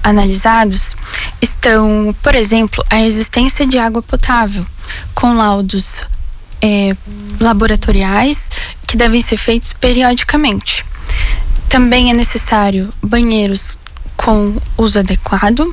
analisados estão, por exemplo, a existência de água potável, com laudos laboratoriais que devem ser feitos periodicamente. Também é necessário banheiros com uso adequado,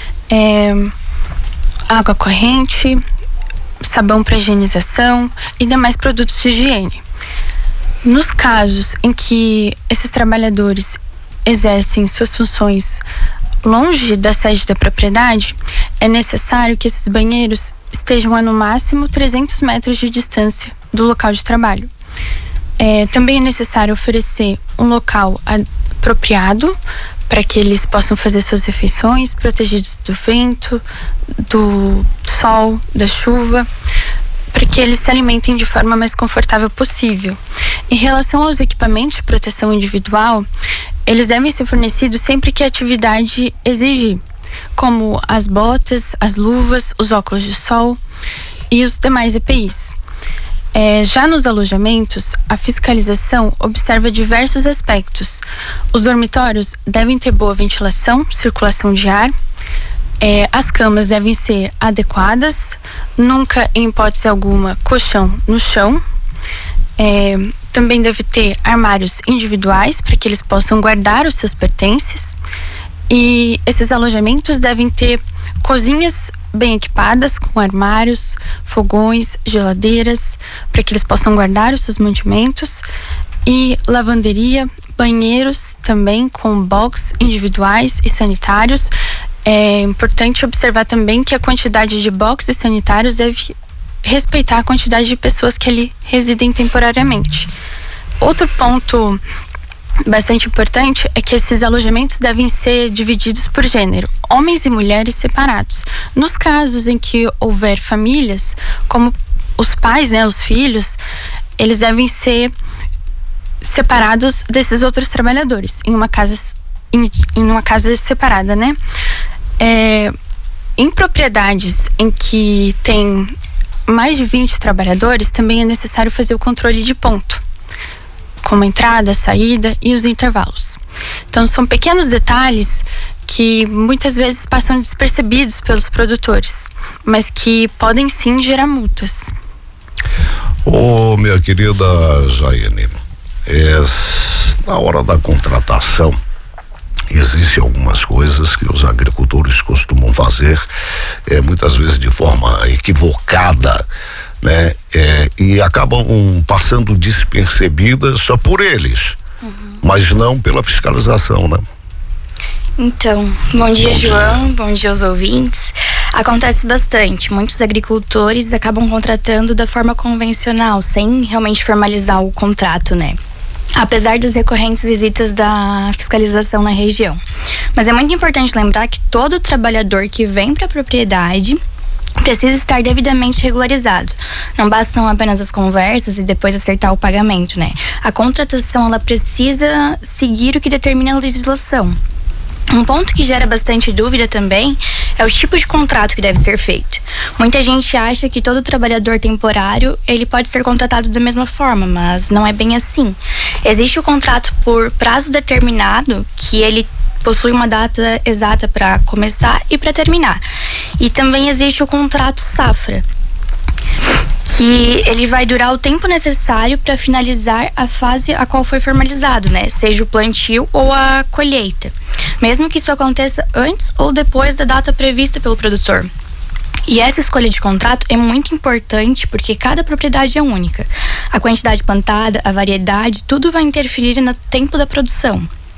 água corrente, sabão para higienização e demais produtos de higiene. Nos casos em que esses trabalhadores exercem suas funções longe da sede da propriedade, é necessário que esses banheiros estejam a no máximo 300 metros de distância do local de trabalho. Também é necessário oferecer um local apropriado para que eles possam fazer suas refeições, protegidos do vento, do sol, da chuva, para que eles se alimentem de forma mais confortável possível. Em relação aos equipamentos de proteção individual, eles devem ser fornecidos sempre que a atividade exigir, como as botas, as luvas, os óculos de sol e os demais EPIs. Já nos alojamentos, a fiscalização observa diversos aspectos. Os dormitórios devem ter boa ventilação, circulação de ar. As camas devem ser adequadas, nunca, em hipótese alguma, colchão no chão. Também deve ter armários individuais para que eles possam guardar os seus pertences. E esses alojamentos devem ter cozinhas bem equipadas com armários, fogões, geladeiras, para que eles possam guardar os seus mantimentos, e lavanderia, banheiros também com box individuais e sanitários. É importante observar também que a quantidade de boxes sanitários deve respeitar a quantidade de pessoas que ali residem temporariamente. Outro ponto bastante importante é que esses alojamentos devem ser divididos por gênero, homens e mulheres separados. Nos casos em que houver famílias, como os pais, os filhos, eles devem ser separados desses outros trabalhadores, em uma casa separada, Em propriedades em que tem mais de 20 trabalhadores, também é necessário fazer o controle de ponto, como a entrada, a saída e os intervalos. Então, são pequenos detalhes que muitas vezes passam despercebidos pelos produtores, mas que podem sim gerar multas. Minha querida Jaiane, na hora da contratação, existem algumas coisas que os agricultores costumam fazer, muitas vezes de forma equivocada, e acabam passando despercebidas só por eles, mas não pela fiscalização, Então, bom dia, João, bom dia aos ouvintes. Acontece bastante, muitos agricultores acabam contratando da forma convencional, sem realmente formalizar o contrato, apesar das recorrentes visitas da fiscalização na região. Mas é muito importante lembrar que todo trabalhador que vem para a propriedade precisa estar devidamente regularizado. Não bastam apenas as conversas e depois acertar o pagamento, A contratação, ela precisa seguir o que determina a legislação. Um ponto que gera bastante dúvida também é o tipo de contrato que deve ser feito. Muita gente acha que todo trabalhador temporário, ele pode ser contratado da mesma forma, mas não é bem assim. Existe o contrato por prazo determinado, que ele possui uma data exata para começar e para terminar. E também existe o contrato safra, que ele vai durar o tempo necessário para finalizar a fase a qual foi formalizado, seja o plantio ou a colheita, mesmo que isso aconteça antes ou depois da data prevista pelo produtor. E essa escolha de contrato é muito importante porque cada propriedade é única. A quantidade plantada, a variedade, tudo vai interferir no tempo da produção.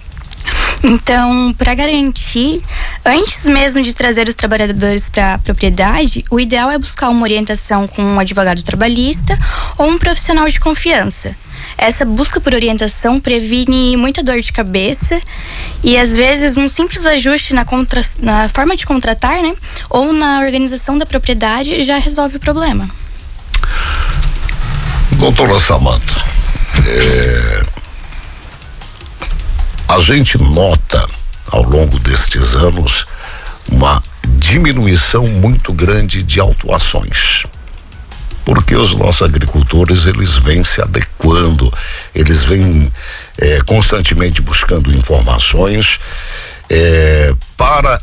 Então, para garantir, antes mesmo de trazer os trabalhadores para a propriedade, o ideal é buscar uma orientação com um advogado trabalhista ou um profissional de confiança. Essa busca por orientação previne muita dor de cabeça e, às vezes, um simples ajuste na forma de contratar, ou na organização da propriedade já resolve o problema. Doutora Samanta, a gente nota ao longo destes anos uma diminuição muito grande de autuações, porque os nossos agricultores, eles vêm se adequando, eles vêm constantemente buscando informações para